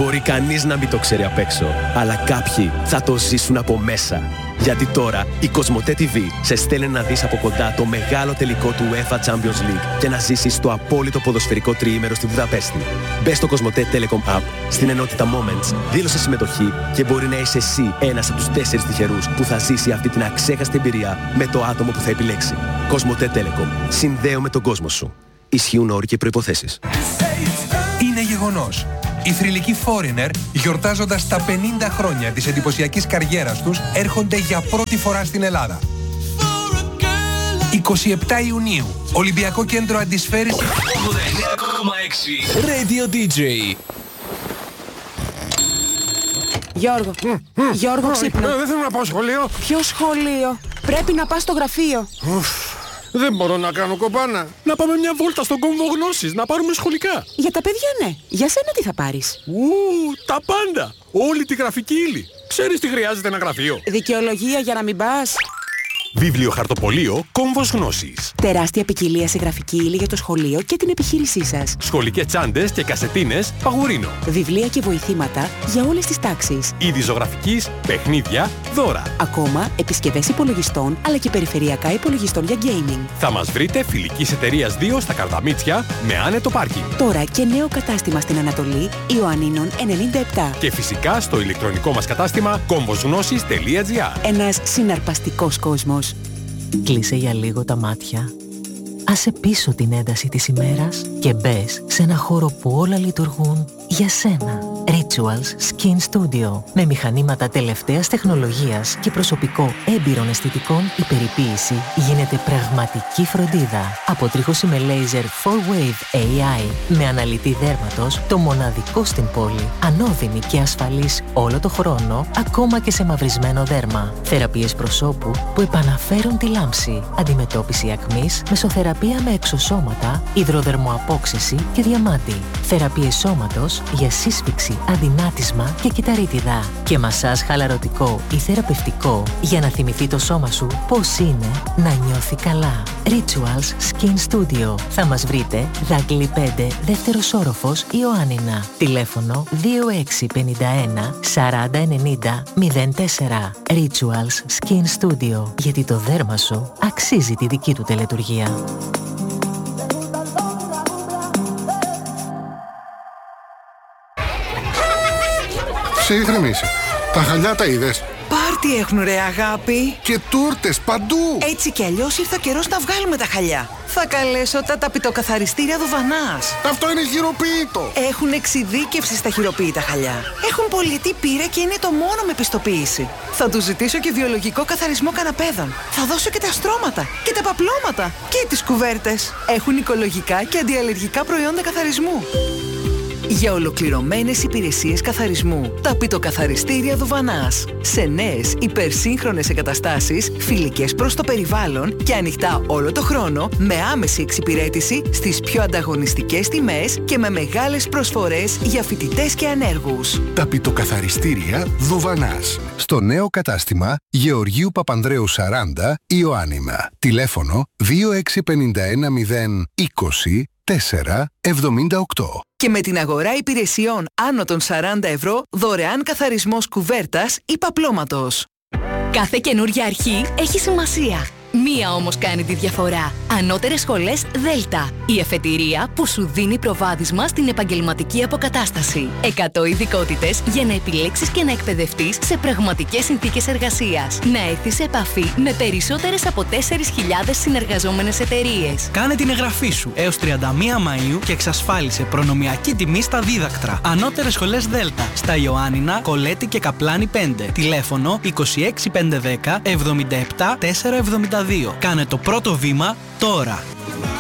Μπορεί κανείς να μην το ξέρει απ' έξω, αλλά κάποιοι θα το ζήσουν από μέσα. Γιατί τώρα η Κοσμοτέ TV σε στέλνει να δεις από κοντά το μεγάλο τελικό του UEFA Champions League και να ζήσεις το απόλυτο ποδοσφαιρικό τριήμερο στη Βουδαπέστη. Μπες στο Κοσμοτέ Telecom App, στην ενότητα Moments, δήλωσε συμμετοχή και μπορεί να είσαι εσύ ένας από τους 4 τυχερούς που θα ζήσει αυτή την αξέχαστη εμπειρία με το άτομο που θα επιλέξει. Κοσμοτέ Telecom. Συνδέω με τον κόσμο σου. Ισχύουν όροι και προϋποθέσεις. Είναι γεγονός. Οι θρυλικοί Foreigner, γιορτάζοντας τα 50 χρόνια της εντυπωσιακής καριέρας τους, έρχονται για πρώτη φορά στην Ελλάδα. 27 Ιουνίου, Ολυμπιακό Κέντρο Αντισφαίρησης 89,6 Radio DJ. Γιώργο, ξύπνα. Δεν θέλω να πάω σχολείο. Ποιο σχολείο? Πρέπει να πας στο γραφείο. Δεν μπορώ να κάνω κομπάνα. Να πάμε μια βόλτα στον κόμβο γνώσης, να πάρουμε σχολικά. Για τα παιδιά ναι. Για σένα τι θα πάρεις? Τα πάντα. Όλη τη γραφική ύλη. Ξέρεις τι χρειάζεται ένα γραφείο? Δικαιολογία για να μην πας? Βιβλιοχαρτοπωλείο Κόμβος Γνώσης. Τεράστια ποικιλία σε γραφική ύλη για το σχολείο και την επιχείρησή σας. Σχολικές τσάντες και κασετίνες Παγουρίνο. Βιβλία και βοηθήματα για όλες τις τάξεις. Είδη ζωγραφικής, παιχνίδια, δώρα. Ακόμα επισκευές υπολογιστών αλλά και περιφερειακά υπολογιστών για gaming. Θα μας βρείτε Φιλικής Εταιρείας 2 στα Καρδαμίτσια με άνετο πάρκινγκ. Τώρα και νέο κατάστημα στην Ανατολή, Ιωαννίνων 97. Και φυσικά στο ηλεκτρονικό μας κατάστημα komvosgnosis.gr. Ένας συναρπαστικός κόσμος. Κλείσε για λίγο τα μάτια. Άσε πίσω την ένταση της ημέρας και μπες σε ένα χώρο που όλα λειτουργούν για σένα. Rituals Skin Studio. Με μηχανήματα τελευταίας τεχνολογίας και προσωπικό έμπειρων αισθητικών, η περιποίηση γίνεται πραγματική φροντίδα. Αποτρίχωση με laser 4-wave AI με αναλυτή δέρματος, το μοναδικό στην πόλη. Ανώδυνη και ασφαλής όλο το χρόνο, ακόμα και σε μαυρισμένο δέρμα. Θεραπείες προσώπου που επαναφέρουν τη λάμψη. Αντιμετώπιση ακμής, μεσοθεραπεία με εξωσώματα, υδροδερμοαπόξεση και διαμάντι. Θεραπείες σώματος για σύσφυξη, αδυνάτισμα και κυταρίτιδα. Και μασάζ χαλαρωτικό ή θεραπευτικό για να θυμηθεί το σώμα σου πώς είναι να νιώθει καλά. Rituals Skin Studio. Θα μας βρείτε Δάκλη 5, δεύτερος όροφος, Ιωάννινα. Τηλέφωνο 2651 4090 04. Rituals Skin Studio. Γιατί το δέρμα σου αξίζει τη δική του τελετουργία. Σε ηρεμήσει. Τα χαλιά τα είδες? Πάρτι έχουν ρε αγάπη. Και τούρτες παντού. Έτσι κι αλλιώς ήρθε ο καιρός να βγάλουμε τα χαλιά. Θα καλέσω τα ταπητοκαθαριστήρια Δουβανάς. Αυτό είναι χειροποίητο. Έχουν εξειδίκευση στα χειροποίητα χαλιά. Έχουν πολιτή πείρα και είναι το μόνο με πιστοποίηση. Θα τους ζητήσω και βιολογικό καθαρισμό καναπέδων. Θα δώσω και τα στρώματα και τα παπλώματα και τις κουβέρτες. Έχουν οικολογικά και αντιαλλεργικά προϊόντα καθαρισμού. Για ολοκληρωμένες υπηρεσίες καθαρισμού, ταπητοκαθαριστήρια Δουβανάς. Σε νέες υπερσύγχρονες εγκαταστάσεις, φιλικές προς το περιβάλλον και ανοιχτά όλο το χρόνο, με άμεση εξυπηρέτηση στις πιο ανταγωνιστικές τιμές και με μεγάλες προσφορές για φοιτητές και ανέργους. Ταπητοκαθαριστήρια Δουβανάς. Στο νέο κατάστημα Γεωργίου Παπανδρέου 40, Ιωάννινα. Τηλέφωνο 2651 020 478. Και με την αγορά υπηρεσιών άνω των 40 ευρώ, δωρεάν καθαρισμός κουβέρτας ή παπλώματος. Κάθε καινούργια αρχή έχει σημασία. Μία όμως κάνει τη διαφορά. Ανώτερες σχολές Δέλτα. Η εφετηρία που σου δίνει προβάδισμα στην επαγγελματική αποκατάσταση. 100 ειδικότητες για να επιλέξεις και να εκπαιδευτείς σε πραγματικές συνθήκες εργασίας. Να έρθεις σε επαφή με περισσότερες από 4.000 συνεργαζόμενες εταιρείες. Κάνε την εγγραφή σου έως 31 Μαΐου και εξασφάλισε προνομιακή τιμή στα δίδακτρα. Ανώτερες σχολές Δέλτα. Στα Ιωάννινα, Κολέτη και Καπλάνη 5. Τηλέφωνο 26510 77 472. Κάνε το πρώτο βήμα τώρα.